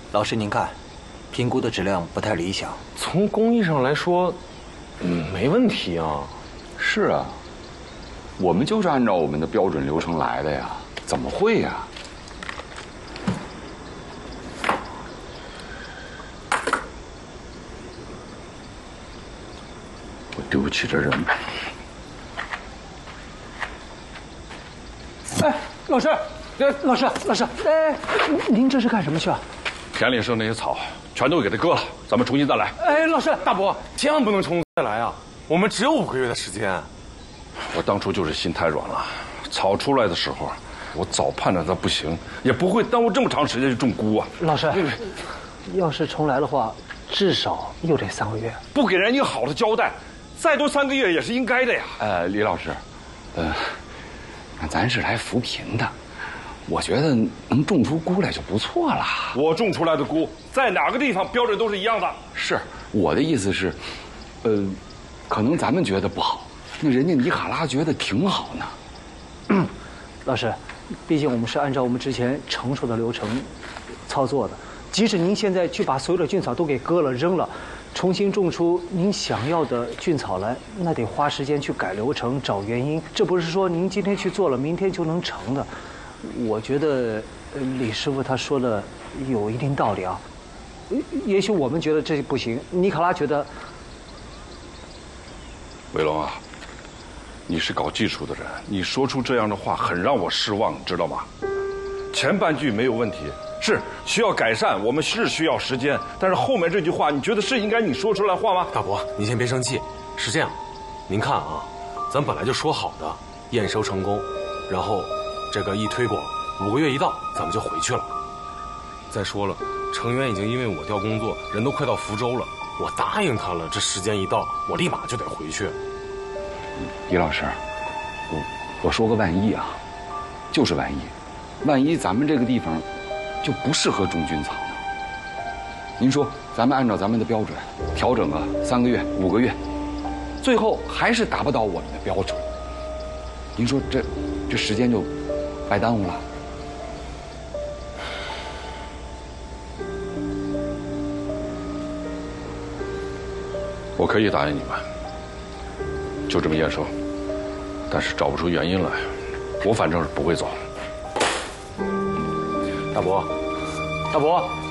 老师您看，评估的质量不太理想。 从工艺上来说，没问题啊。 是啊，我们就是按照我们的标准流程来的呀，怎么会呀？我对不起这人。 哎，老师，老师，哎，您这是干什么去啊？ 田里生那些草，全都给它割了，咱们重新再来。 哎，老师， 大伯，千万不能重新再来啊！我们只有5个月的时间。 我当初就是心太软了，草出来的时候，我早判断它不行，也不会耽误这么长时间去种菇啊。 老师，要是重来的话，至少又得3个月。 不给人一个好的交代，再多3个月也是应该的呀。 李老师，咱是来扶贫的，我觉得能种出菇来就不错了。 我种出来的菇在哪个地方标准都是一样的。 是，我的意思是，可能咱们觉得不好，那人家尼卡拉觉得挺好呢。 老师，毕竟我们是按照我们之前成熟的流程操作的，即使您现在去把所有的菌草都给割了扔了，重新种出您想要的菌草来，那得花时间去改流程找原因，这不是说您今天去做了明天就能成的。我觉得李师傅他说的有一定道理啊。也许我们觉得这不行，尼卡拉觉得。 伟龙啊，你是搞技术的人，你说出这样的话很让我失望，你知道吗？前半句没有问题，是需要改善，我们是需要时间，但是后面这句话，你觉得是应该你说出来话吗？ 大伯，您先别生气。是这样，您看啊，咱本来就说好的验收成功，然后这个一推广，5个月一到，咱们就回去了。再说了，成员已经因为我调工作，人都快到福州了。我答应他了，这时间一到，我立马就得回去。 李老师，我说个万一啊，就是万一咱们这个地方就不适合种菌草呢？您说，咱们按照咱们的标准调整个3个月、5个月，最后还是达不到我们的标准，您说这时间就白耽误了。 我可以答应你们，就这么验收，但是找不出原因来，我反正是不会走。 大伯，